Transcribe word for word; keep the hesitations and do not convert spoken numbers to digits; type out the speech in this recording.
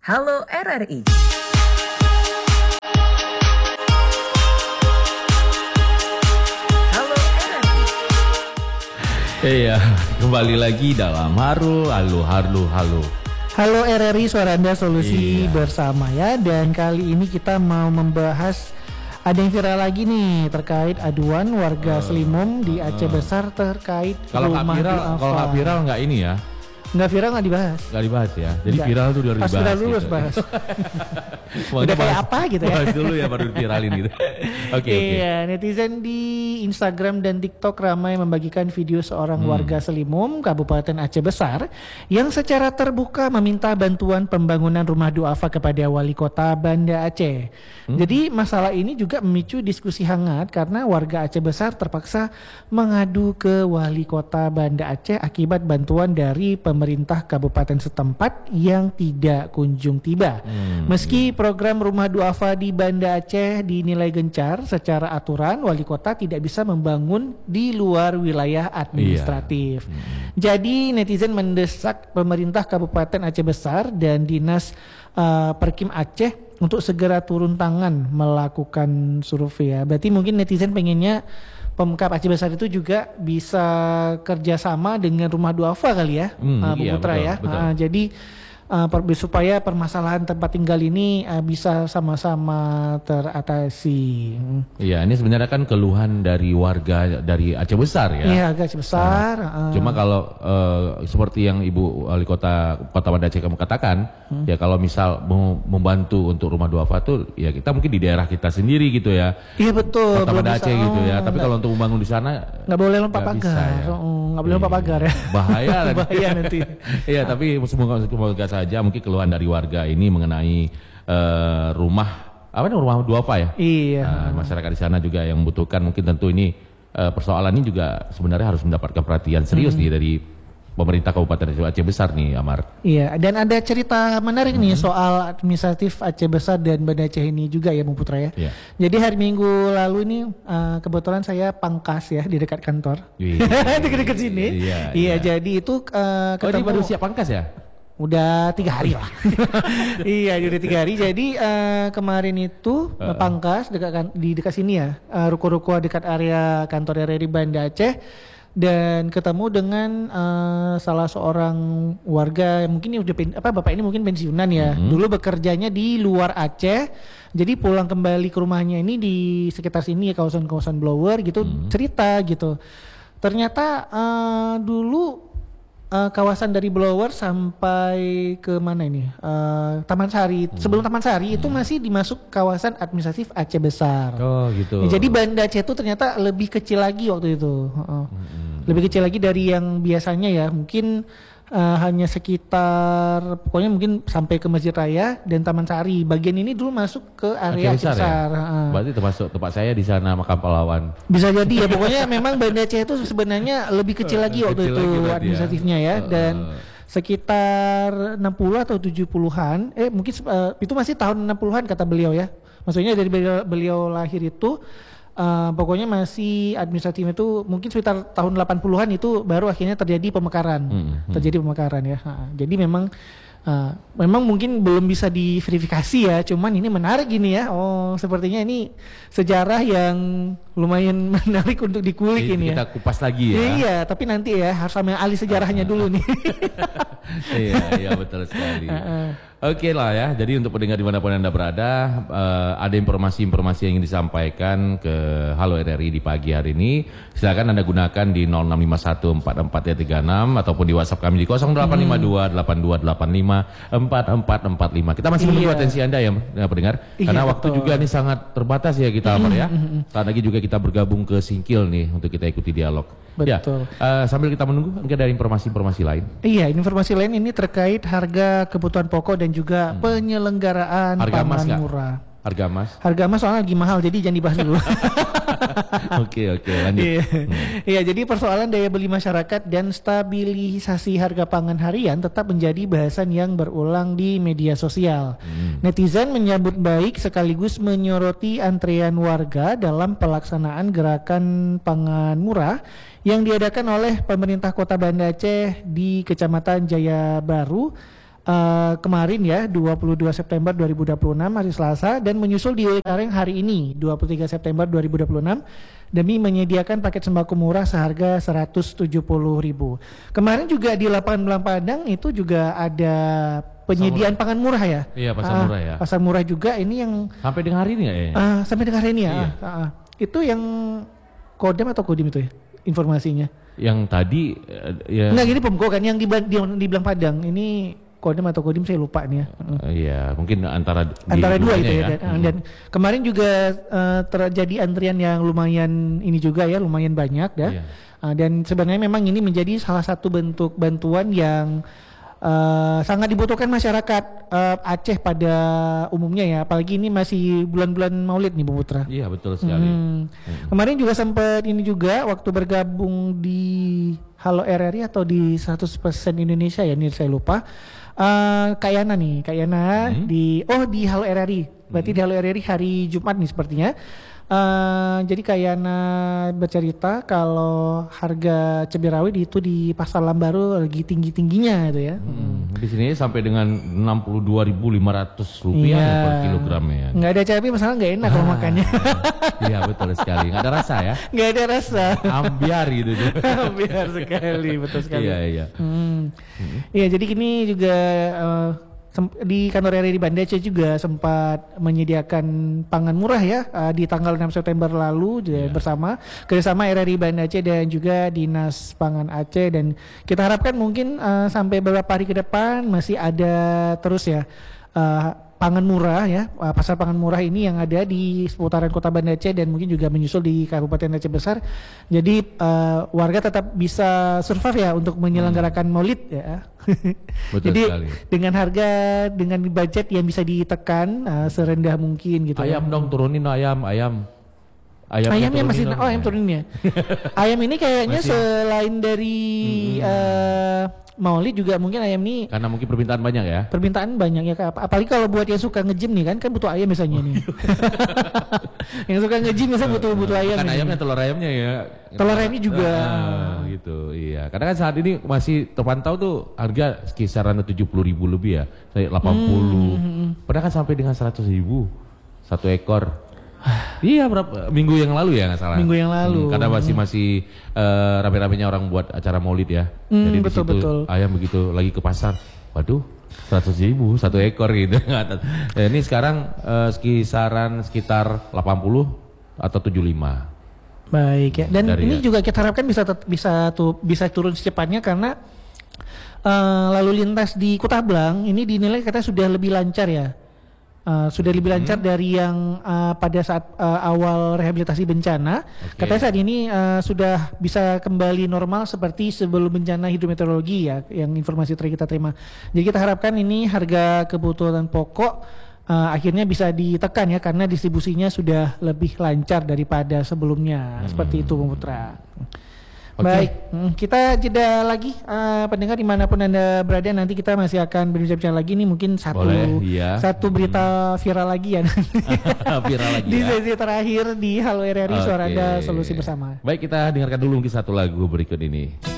Halo R R I. Halo R R I. Iya, kembali lagi dalam Haru, Halo, Halo, Halo. Halo R R I, suara Anda solusi Iya. bersama ya. Dan kali ini kita mau membahas ada yang viral lagi nih terkait aduan warga Uh, Selimum di uh, Aceh Besar terkait Kalau nggak rumah viral, duafa. kalau nggak viral nggak ini ya, Nggak viral nggak dibahas. nggak dibahas ya. Jadi Nggak. viral tuh udah Pas dibahas. viral dulu harus gitu. bahas. Pokoknya Udah kayak bahas- apa gitu ya. Bahas dulu ya baru viralin gitu. Oke oke. Iya, netizen di Instagram dan TikTok ramai membagikan video seorang Hmm. warga Selimum, Kabupaten Aceh Besar, yang secara terbuka meminta bantuan pembangunan rumah duafa kepada Wali Kota Banda Aceh. Hmm. Jadi masalah ini juga memicu diskusi hangat karena warga Aceh Besar terpaksa mengadu ke Wali Kota Banda Aceh akibat bantuan dari pemerintah kabupaten setempat yang tidak kunjung tiba. Hmm, Meski program rumah duafa di Banda Aceh dinilai gencar secara aturan, wali kota tidak bisa membangun di luar wilayah administratif. Iya. Hmm. Jadi netizen mendesak pemerintah Kabupaten Aceh Besar dan Dinas uh, Perkim Aceh untuk segera turun tangan melakukan survei ya. Berarti mungkin netizen pengennya Pemkab Aceh Besar itu juga bisa kerjasama dengan rumah duafa kali ya, Hmm, uh, Bu iya, Putra betul, ya. betul. Uh, jadi Uh, per- supaya permasalahan tempat tinggal ini uh, bisa sama-sama teratasi. Hmm. Iya, ini sebenarnya kan keluhan dari warga dari Aceh Besar ya. Iya, agak besar. uh, Cuma kalau eh, seperti yang Ibu Wali Kota Kota Banda Aceh kamu katakan, Hmm. ya kalau misal mau membantu untuk rumah duafa tuh, ya kita mungkin di daerah kita sendiri gitu ya. Iya betul. Kota belum Banda bisa- Aceh gitu ya. oh, Tapi nggak- kalau untuk membangun di sana nggak boleh lompat nggak bisa pagar. ya. Oh, nggak boleh lompat Iya. pagar ya. Bahaya nanti. Bahaya nanti. Iya, tapi semoga semoga saja mungkin keluhan dari warga ini mengenai eh, rumah apa nih rumah duafa ya. Iya. Nah, masyarakat di sana juga yang membutuhkan, mungkin tentu ini eh, persoalan ini juga sebenarnya harus mendapatkan perhatian serius Hmm. nih dari pemerintah Kabupaten Aceh Besar nih, Amar. Iya, dan ada cerita menarik nih Hmm. soal administratif Aceh Besar dan Banda Aceh ini juga ya, Bu Putra ya. Iya. Jadi hari Minggu lalu ini uh, kebetulan saya pangkas ya di dekat kantor. Wih. Dekat-dekat sini. Iya, Iya, iya. jadi itu uh, Oh, ini ketemu baru siap pangkas ya? udah tiga hari lah. Iya, udah tiga hari. Jadi uh, kemarin itu Uh-uh. pangkas dekat kan, di dekat sini ya, uh, ruko-ruko dekat area kantor R R I Banda Aceh. Dan ketemu dengan uh, salah seorang warga yang mungkin ini udah pen, apa bapak ini mungkin pensiunan ya. Mhm. Dulu bekerjanya di luar Aceh. Jadi pulang kembali ke rumahnya ini di sekitar sini ya, kawasan-kawasan Blower gitu, Mhm. cerita gitu. Ternyata uh, dulu uh, kawasan dari Blower sampai ke mana ini? Uh, Taman Sari. Sebelum Taman Sari itu masih dimasuk kawasan administratif Aceh Besar. Oh, gitu. Ya, jadi Banda Aceh itu ternyata lebih kecil lagi waktu itu. Heeh. Lebih kecil lagi dari yang biasanya ya. Mungkin uh, hanya sekitar, pokoknya mungkin sampai ke Masjid Raya dan Taman Sari. Bagian ini dulu masuk ke area Aceh Aceh Besar. ya? Heeh. Berarti termasuk tempat saya di sana, Makam Pahlawan. Bisa jadi ya. Pokoknya memang Banda Aceh itu sebenarnya lebih kecil lagi waktu Kecil itu lagi berarti ya. administratifnya ya. Uh, Dan uh. sekitar enam puluh atau tujuh puluhan. Eh mungkin uh, itu masih tahun enam puluhan kata beliau ya. Maksudnya dari beliau, beliau lahir itu Uh, pokoknya masih administratifnya itu mungkin sekitar tahun delapan puluhan itu baru akhirnya terjadi pemekaran. Hmm, hmm. Terjadi pemekaran ya. Ha, jadi memang uh, memang mungkin belum bisa diverifikasi ya, cuman ini menarik gini ya. Oh, sepertinya ini sejarah yang lumayan menarik untuk dikulik Jadi ini kita ya. kupas lagi ya. Iya, tapi nanti ya harus sama ahli sejarahnya dulu nih. Iya, iya betul sekali. Oke lah ya, jadi untuk pendengar dimanapun Anda berada, eh, ada informasi-informasi yang ingin disampaikan ke Halo R R I di pagi hari ini, silakan Anda gunakan di nol enam lima satu empat empat tiga enam ataupun di WhatsApp kami di nol delapan lima dua delapan dua delapan lima empat empat empat lima. Kita masih menunggu Iya. atensi Anda ya, ya pendengar, Iya, karena waktu betul. juga ini sangat terbatas ya kita Amar ya. Saat lagi juga kita bergabung ke Singkil nih untuk kita ikuti dialog. Betul. Ya, eh, sambil kita menunggu mungkin ada informasi-informasi lain. Iya, informasi lain ini terkait harga kebutuhan pokok dan juga penyelenggaraan Harga emas pangan nggak? murah. Harga emas. Harga emas soalnya lagi mahal jadi jangan dibahas dulu. Oke oke lanjut. Iya, Hmm. Iya, jadi persoalan daya beli masyarakat dan stabilisasi harga pangan harian tetap menjadi bahasan yang berulang di media sosial. Hmm. Netizen menyambut baik sekaligus menyoroti antrean warga dalam pelaksanaan gerakan pangan murah yang diadakan oleh pemerintah Kota Banda Aceh di Kecamatan Jaya Baru uh, kemarin ya dua puluh dua September dua ribu dua puluh enam hari Selasa, dan menyusul di sekarang hari ini dua puluh tiga September dua ribu dua puluh enam demi menyediakan paket sembako murah seharga seratus tujuh puluh ribu. Kemarin juga di lapangan Belang Padang itu juga ada penyediaan pangan murah ya. Iya, pasar uh, murah ya. Pasar murah juga ini yang sampai dengan hari ini ya. Uh, sampai dengan hari ini ya. Iya. Uh, uh, itu yang Kodam atau Kodim itu ya informasinya? Yang tadi uh, ya. Enggak, gini Pemko kan yang di, di, di Belang Padang ini Kodam atau Kodim saya lupa nih ya. Uh, iya, mungkin antara antara dua itu ya. ya. Dan, hmm. dan kemarin juga uh, terjadi antrian yang lumayan ini juga ya, lumayan banyak dah. Iya. Uh, dan sebenarnya memang ini menjadi salah satu bentuk bantuan yang Uh, sangat dibutuhkan masyarakat uh, Aceh pada umumnya ya, apalagi ini masih bulan-bulan Maulid nih Bu Putra. Iya, betul sekali. Hmm. Hmm. Kemarin juga sempat ini juga waktu bergabung di Halo R R I atau di seratus persen Indonesia ya, ini saya lupa. Uh, Kak Yana nih, Kak Yana hmm. di oh di Halo R R I. Berarti hmm. di Halo R R I hari Jumat nih sepertinya. Uh, jadi Kak Yana bercerita kalau harga cabai rawit itu di Pasar Lambaru lagi tinggi-tingginya itu ya. Hmm, di sini sampai dengan enam puluh dua ribu lima ratus rupiah iya. per kilogramnya. Nggak ada cabai masalah nggak enak ah, kalau makannya. Iya betul sekali, nggak ada rasa ya. Nggak ada rasa. Ambiar gitu. Ambiar sekali, betul sekali. Iya iya. Hmm. Hmm. Iya jadi ini juga uh, di kantor R R I Banda Aceh juga sempat menyediakan pangan murah ya uh, di tanggal enam September lalu yeah. bersama kerjasama R R I Banda Aceh dan juga Dinas Pangan Aceh, dan kita harapkan mungkin uh, sampai beberapa hari ke depan masih ada terus ya uh, pangan murah ya, uh, pasar pangan murah ini yang ada di seputaran Kota Banda Aceh dan mungkin juga menyusul di Kabupaten Aceh Besar. Jadi uh, warga tetap bisa survive ya untuk menyelenggarakan Maulid ya. Betul Jadi sekali. Dengan harga, dengan budget yang bisa ditekan uh, serendah mungkin gitu. Ayam ya. dong turunin ayam, ayam. Ayamnya, ayamnya masih dong. oh ayam turuninnya. Ayam ini kayaknya masih. Selain dari hmm. uh, Maulid juga mungkin ayam ini karena mungkin permintaan banyak ya. Permintaan banyak ya, apalagi kalau buat yang suka nge-gym nih kan kan butuh ayam misalnya nih. Yang suka nge-gym misalnya butuh butuh ayam. Kan ayamnya telur ayamnya ya. Telur ayamnya juga. Ah, gitu iya. Karena kan saat ini masih terpantau tuh harga kisaran tujuh puluh ribu lebih ya, saya delapan puluh. Hmm. Padahal kan sampai dengan seratus ribu satu ekor. Iya berapa minggu yang lalu ya nggak salah. Minggu yang lalu. Hmm, karena masih masih uh, rame-ramenya orang buat acara Maulid ya. Hmm, jadi betul, di situ betul. ayam begitu lagi ke pasar, waduh seratus ribu satu ekor gitu. Nah, ini sekarang uh, kisaran sekitar delapan puluh atau tujuh puluh lima. Baik ya. Dan Dari ini ya. juga kita harapkan bisa tet- bisa tuh bisa turun secepatnya karena uh, lalu lintas di Kota Blang ini dinilai katanya sudah lebih lancar ya. Uh, sudah lebih lancar hmm. dari yang uh, pada saat uh, awal rehabilitasi bencana. Okay. Katanya saat ini uh, sudah bisa kembali normal seperti sebelum bencana hidrometeorologi ya, yang informasi terakhir kita terima. Jadi kita harapkan ini harga kebutuhan pokok uh, akhirnya bisa ditekan ya, karena distribusinya sudah lebih lancar daripada sebelumnya. Hmm. Seperti itu, Bung Putra. Okay. Baik, kita jeda lagi uh, pendengar dimanapun Anda berada, nanti kita masih akan berbincang lagi nih mungkin satu Boleh, iya. satu berita viral lagi ya viral lagi di ya. sesi terakhir di Halo R R I okay. Suara Anda Solusi Bersama. Baik, kita dengarkan dulu mungkin satu lagu berikut ini.